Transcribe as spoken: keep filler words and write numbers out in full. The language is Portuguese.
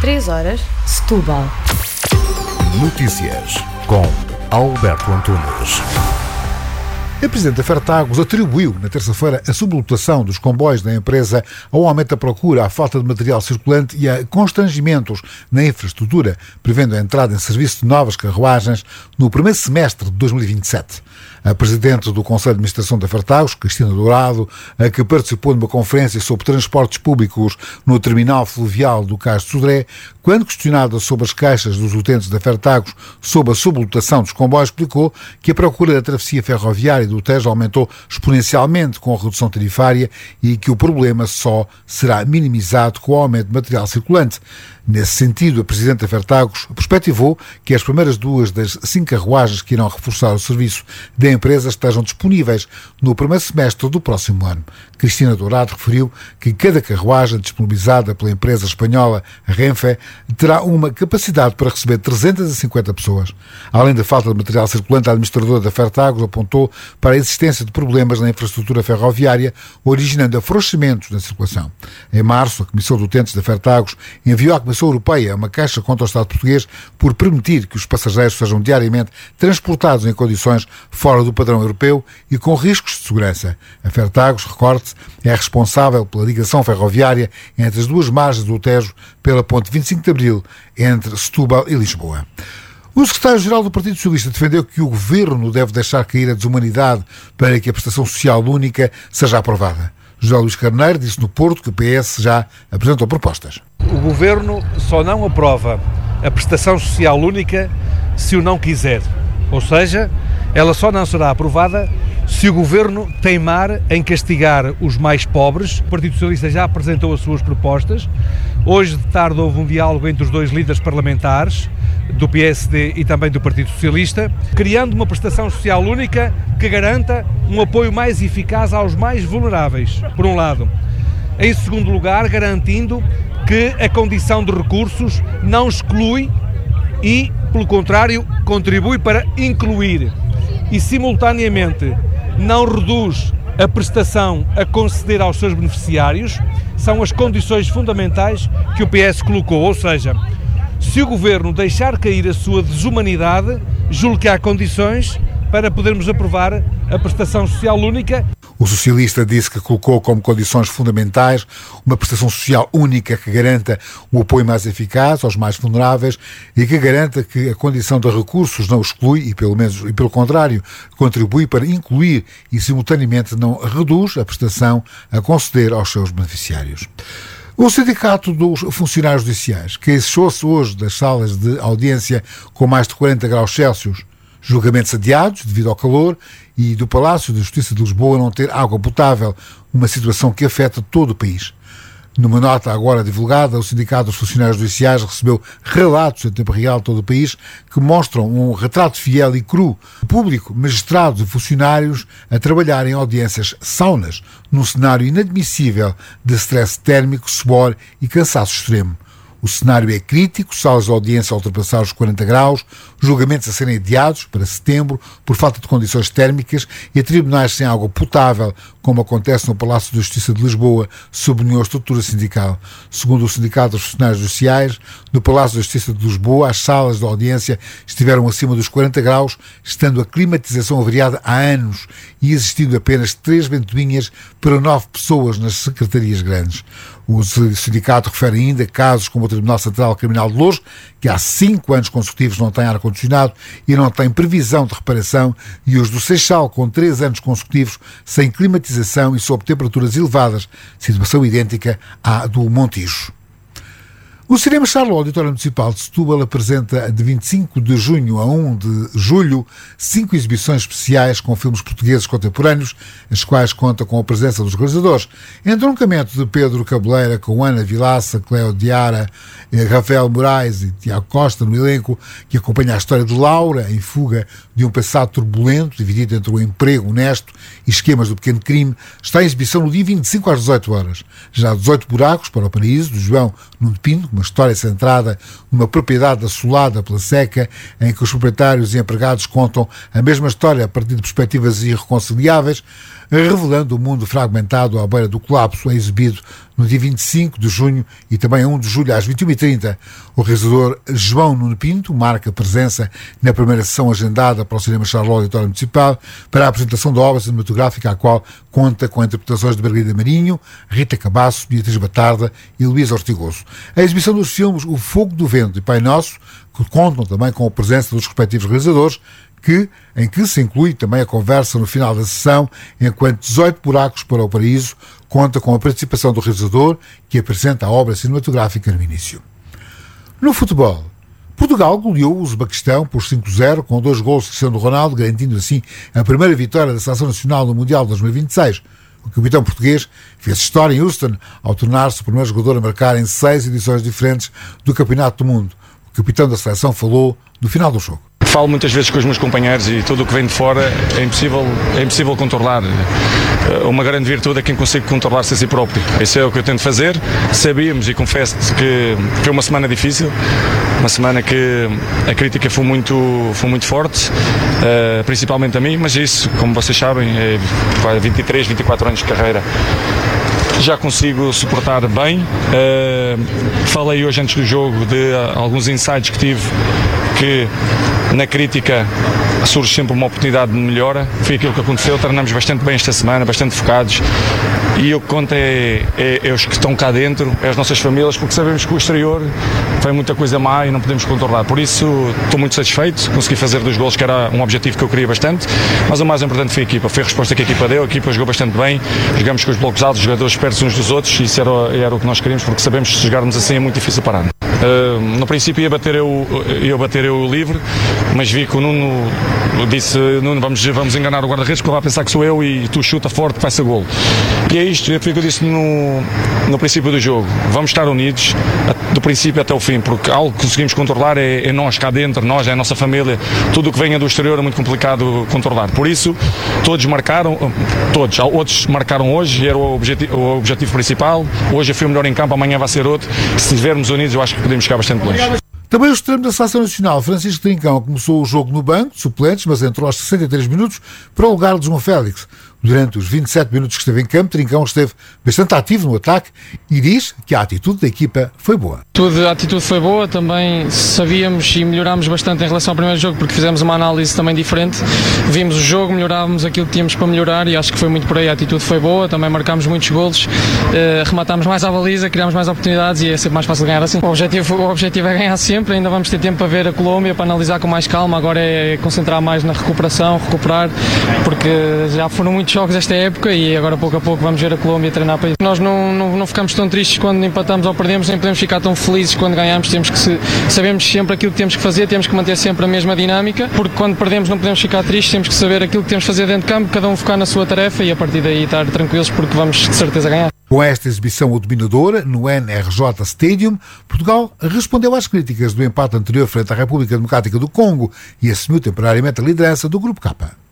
três horas, Setúbal. Notícias com Alberto Antunes. A Presidente da Fertagos atribuiu na terça-feira a sublotação dos comboios da empresa ao aumento da procura, à falta de material circulante e a constrangimentos na infraestrutura, prevendo a entrada em serviço de novas carruagens no primeiro semestre de dois mil e vinte e sete. A Presidente do Conselho de Administração da Fertagos, Cristina Dourado, a que participou numa conferência sobre transportes públicos no terminal fluvial do Cais de Sodré, quando questionada sobre as queixas dos utentes da Fertagos sobre a sublotação dos comboios, explicou que a procura da travessia ferroviária do Tejo aumentou exponencialmente com a redução tarifária e que o problema só será minimizado com o aumento de material circulante. Nesse sentido, a Presidente da Fertagos perspectivou que as primeiras duas das cinco carruagens que irão reforçar o serviço da empresa estejam disponíveis no primeiro semestre do próximo ano. Cristina Dourado referiu que cada carruagem disponibilizada pela empresa espanhola Renfe terá uma capacidade para receber trezentas e cinquenta pessoas. Além da falta de material circulante, a administradora da Fertagos apontou para a existência de problemas na infraestrutura ferroviária, originando afrouxamentos na circulação. Em março, a Comissão de Utentes da Fertagos enviou à Comissão Europeia uma queixa contra o Estado português por permitir que os passageiros sejam diariamente transportados em condições fora do padrão europeu e com riscos de segurança. A Fertagos, recorde-se, é responsável pela ligação ferroviária entre as duas margens do Tejo pela ponte vinte e cinco de Abril, entre Setúbal e Lisboa. O secretário-geral do Partido Socialista defendeu que o Governo deve deixar cair a desumanidade para que a prestação social única seja aprovada. José Luís Carneiro disse no Porto que o P S já apresentou propostas. O Governo só não aprova a prestação social única se o não quiser. Ou seja, ela só não será aprovada se o Governo teimar em castigar os mais pobres. O Partido Socialista já apresentou as suas propostas. Hoje de tarde houve um diálogo entre os dois líderes parlamentares, do P S D e também do Partido Socialista, criando uma prestação social única que garanta um apoio mais eficaz aos mais vulneráveis, por um lado. Em segundo lugar, garantindo que a condição de recursos não exclui e, pelo contrário, contribui para incluir e, simultaneamente, não reduz a prestação a conceder aos seus beneficiários. São as condições fundamentais que o P S colocou, ou seja, se o Governo deixar cair a sua desumanidade, julgo que há condições para podermos aprovar a prestação social única. O socialista disse que colocou como condições fundamentais uma prestação social única que garanta um apoio mais eficaz aos mais vulneráveis e que garanta que a condição de recursos não exclui e, pelo menos, e pelo contrário, contribui para incluir e, simultaneamente, não reduz a prestação a conceder aos seus beneficiários. O Sindicato dos Funcionários Judiciais queixou-se hoje das salas de audiência com mais de quarenta graus Celsius, julgamentos adiados devido ao calor e do Palácio de Justiça de Lisboa não ter água potável, uma situação que afeta todo o país. Numa nota agora divulgada, o Sindicato dos Funcionários Judiciais recebeu relatos em tempo real de todo o país que mostram um retrato fiel e cru do público, magistrados e funcionários a trabalhar em audiências saunas, num cenário inadmissível de stress térmico, suor e cansaço extremo. O cenário é crítico, salas de audiência a ultrapassar os quarenta graus, julgamentos a serem adiados para setembro por falta de condições térmicas e a tribunais sem água potável, como acontece no Palácio de Justiça de Lisboa, sublinhou a estrutura sindical. Segundo o Sindicato dos Funcionários Judiciais, no Palácio de Justiça de Lisboa, as salas de audiência estiveram acima dos quarenta graus, estando a climatização avariada há anos e existindo apenas três ventoinhas para nove pessoas nas secretarias grandes. O sindicato refere ainda casos como o Tribunal Central Criminal de Loures, que há cinco anos consecutivos não tem ar-condicionado e não tem previsão de reparação, e os do Seixal, com três anos consecutivos sem climatização e sob temperaturas elevadas, situação idêntica à do Montijo. O Cinema Charlo, Auditório Municipal de Setúbal, apresenta de vinte e cinco de junho a um de julho cinco exibições especiais com filmes portugueses contemporâneos, as quais contam com a presença dos realizadores. Entroncamento de Pedro Cabeleira com Ana Vilaça, Cléo Diara, Rafael Moraes e Tiago Costa no elenco, que acompanha a história de Laura em fuga de um passado turbulento, dividido entre o emprego honesto e esquemas do pequeno crime, está em exibição no dia vinte e cinco às dezoito horas. Já dezoito buracos para o paraíso, de João Nuno Pinto, uma história centrada numa propriedade assolada pela seca, em que os proprietários e empregados contam a mesma história a partir de perspectivas irreconciliáveis, revelando o um mundo fragmentado à beira do colapso, é exibido no dia vinte e cinco de junho e também a primeiro de julho às vinte e uma e trinta. O realizador João Nuno Pinto marca presença na primeira sessão agendada para o Cinema Charlotte Auditório Municipal para a apresentação da obra cinematográfica, a qual conta com interpretações de Margarida Marinho, Rita Cabasso, Beatriz Batarda e Luísa Ortigoso. A exibição dos filmes O Fogo do Vento e Pai Nosso, que contam também com a presença dos respectivos realizadores, que, em que se inclui também a conversa no final da sessão, enquanto dezoito buracos para o paraíso conta com a participação do realizador, que apresenta a obra cinematográfica no início. No futebol, Portugal goleou o Uzbequistão por cinco a zero, com dois gols de Cristiano Ronaldo, garantindo assim a primeira vitória da Seleção Nacional no Mundial de dois mil e vinte e seis. O capitão português fez história em Houston ao tornar-se o primeiro jogador a marcar em seis edições diferentes do Campeonato do Mundo. O capitão da seleção falou no final do jogo. Falo muitas vezes com os meus companheiros e tudo o que vem de fora é impossível, é impossível controlar. Uma grande virtude é quem consegue controlar-se a si próprio. Isso é o que eu tento fazer. Sabíamos, e confesso-te que foi uma semana difícil, uma semana que a crítica foi muito, foi muito forte, principalmente a mim, mas isso, como vocês sabem, é vinte e três, vinte e quatro anos de carreira. Já consigo suportar bem. Uh, falei hoje antes do jogo de uh, alguns insights que tive, que na crítica surge sempre uma oportunidade de melhora. Foi aquilo que aconteceu. Treinamos bastante bem esta semana, bastante focados, e o que conta é, é, é os que estão cá dentro, é as nossas famílias, porque sabemos que o exterior foi muita coisa má e não podemos controlar. Por isso estou muito satisfeito, consegui fazer dois golos, que era um objetivo que eu queria bastante, mas o mais importante foi a equipa, foi a resposta que a equipa deu. A equipa jogou bastante bem, jogamos com os blocos altos, os jogadores perto uns dos outros, e isso era, era o que nós queríamos, porque sabemos que se jogarmos assim é muito difícil parar. Uh, no princípio ia bater eu, ia bater eu livre, mas vi que o Nuno disse: Nuno, vamos, vamos enganar o guarda-redes, que ele vai pensar que sou eu e tu chuta forte que vai ser golo. E é isto, foi o que eu disse no, no princípio do jogo: vamos estar unidos do princípio até o fim, porque algo que conseguimos controlar é, é nós cá dentro, nós, é a nossa família. Tudo o que venha do exterior é muito complicado controlar. Por isso todos marcaram, todos, outros marcaram hoje, era o objetivo, o objetivo principal. Hoje eu fui o melhor em campo, amanhã vai ser outro. Se estivermos unidos, eu acho que podemos chegar bastante longe. Também o extremo da Seleção Nacional, Francisco Trincão, começou o jogo no banco de suplentes, mas entrou aos sessenta e três minutos para o lugar de João Félix. Durante os vinte e sete minutos que esteve em campo, Trincão esteve bastante ativo no ataque e diz que a atitude da equipa foi boa. A atitude foi boa, também sabíamos e melhorámos bastante em relação ao primeiro jogo, porque fizemos uma análise também diferente. Vimos o jogo, melhorávamos aquilo que tínhamos para melhorar e acho que foi muito por aí. A atitude foi boa, também marcámos muitos golos, eh, rematámos mais à baliza, criámos mais oportunidades e é sempre mais fácil ganhar assim. O objetivo, o objetivo é ganhar sempre, ainda vamos ter tempo para ver a Colômbia, para analisar com mais calma. Agora é concentrar mais na recuperação, recuperar, porque já foram muitos jogos esta época e agora pouco a pouco vamos ver a Colômbia treinar para isso. Nós não, não, não ficamos tão tristes quando empatamos ou perdemos, nem podemos ficar tão felizes quando ganhamos. Temos que se, sabemos sempre aquilo que temos que fazer, temos que manter sempre a mesma dinâmica, porque quando perdemos não podemos ficar tristes, temos que saber aquilo que temos que fazer dentro de campo, cada um focar na sua tarefa e a partir daí estar tranquilos, porque vamos de certeza ganhar. Com esta exibição dominadora no N R J Stadium, Portugal respondeu às críticas do empate anterior frente à República Democrática do Congo e assumiu temporariamente a liderança do Grupo K.